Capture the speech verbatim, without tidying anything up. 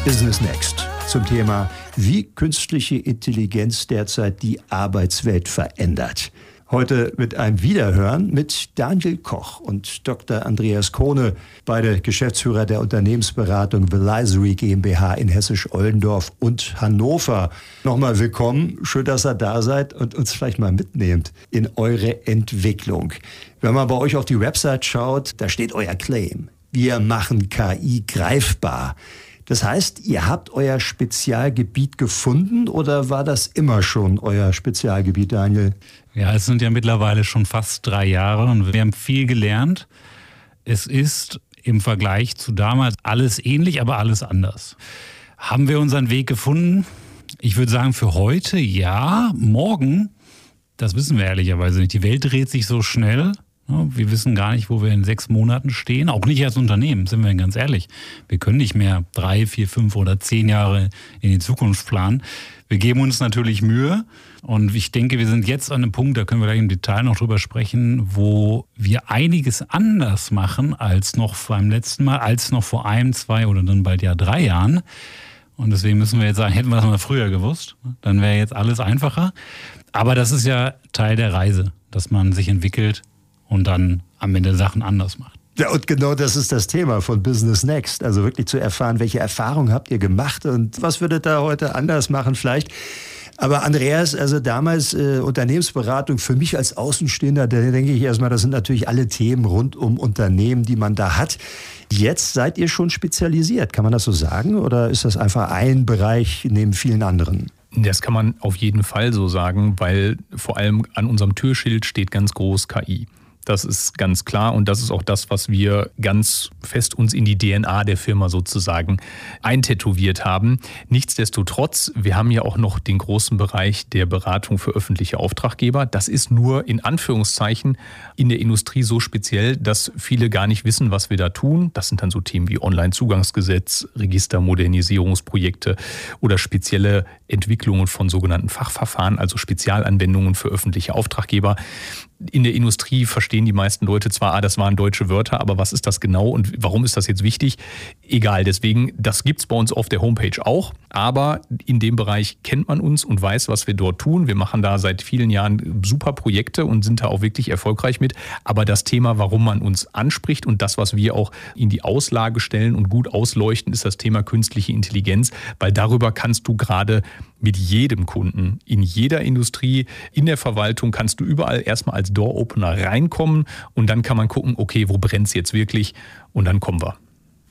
Business Next zum Thema, wie künstliche Intelligenz derzeit die Arbeitswelt verändert. Heute mit einem Wiederhören mit Daniel Koch und Doktor Andreas Kohne, beide Geschäftsführer der Unternehmensberatung Velisory GmbH in Hessisch-Oldendorf und Hannover. Nochmal willkommen, schön, dass ihr da seid und uns vielleicht mal mitnehmt in eure Entwicklung. Wenn man bei euch auf die Website schaut, da steht euer Claim: Wir machen K I greifbar. Das heißt, ihr habt euer Spezialgebiet gefunden oder war das immer schon euer Spezialgebiet, Daniel? Ja, es sind ja mittlerweile schon fast drei Jahre und wir haben viel gelernt. Es ist im Vergleich zu damals alles ähnlich, aber alles anders. Haben wir unseren Weg gefunden? Ich würde sagen, für heute ja. Morgen, das wissen wir ehrlicherweise nicht. Die Welt dreht sich so schnell. Wir wissen gar nicht, wo wir in sechs Monaten stehen. Auch nicht als Unternehmen, sind wir ganz ehrlich. Wir können nicht mehr drei, vier, fünf oder zehn Jahre in die Zukunft planen. Wir geben uns natürlich Mühe. Und ich denke, wir sind jetzt an einem Punkt, da können wir gleich im Detail noch drüber sprechen, wo wir einiges anders machen als noch beim letzten Mal, als noch vor einem, zwei oder dann bald ja drei Jahren. Und deswegen müssen wir jetzt sagen, hätten wir das mal früher gewusst, dann wäre jetzt alles einfacher. Aber das ist ja Teil der Reise, dass man sich entwickelt und dann am Ende Sachen anders macht. Ja, und genau das ist das Thema von Business Next. Also wirklich zu erfahren, welche Erfahrungen habt ihr gemacht und was würdet ihr heute anders machen vielleicht. Aber Andreas, also damals äh, Unternehmensberatung, für mich als Außenstehender, da denke ich erstmal, das sind natürlich alle Themen rund um Unternehmen, die man da hat. Jetzt seid ihr schon spezialisiert, kann man das so sagen? Oder ist das einfach ein Bereich neben vielen anderen? Das kann man auf jeden Fall so sagen, weil vor allem an unserem Türschild steht ganz groß K I. Das ist ganz klar und das ist auch das, was wir ganz fest uns in die D N A der Firma sozusagen eintätowiert haben. Nichtsdestotrotz, wir haben ja auch noch den großen Bereich der Beratung für öffentliche Auftraggeber. Das ist nur in Anführungszeichen in der Industrie so speziell, dass viele gar nicht wissen, was wir da tun. Das sind dann so Themen wie Onlinezugangsgesetz, Registermodernisierungsprojekte oder spezielle Entwicklungen von sogenannten Fachverfahren, also Spezialanwendungen für öffentliche Auftraggeber. In der Industrie verstehen die meisten Leute zwar, ah, das waren deutsche Wörter, aber was ist das genau und warum ist das jetzt wichtig? Egal, deswegen, das gibt's bei uns auf der Homepage auch, aber in dem Bereich kennt man uns und weiß, was wir dort tun. Wir machen da seit vielen Jahren super Projekte und sind da auch wirklich erfolgreich mit, aber das Thema, warum man uns anspricht und das, was wir auch in die Auslage stellen und gut ausleuchten, ist das Thema künstliche Intelligenz, weil darüber kannst du gerade mit jedem Kunden, in jeder Industrie, in der Verwaltung kannst du überall erstmal als Door-Opener reinkommen und dann kann man gucken, okay, wo brennt es jetzt wirklich und dann kommen wir.